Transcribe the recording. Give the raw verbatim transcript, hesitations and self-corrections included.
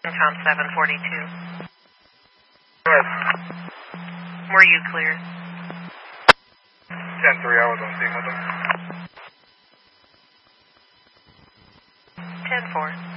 Com seven forty-two. Go ahead. Were you clear? ten three, I was on scene with them. ten four.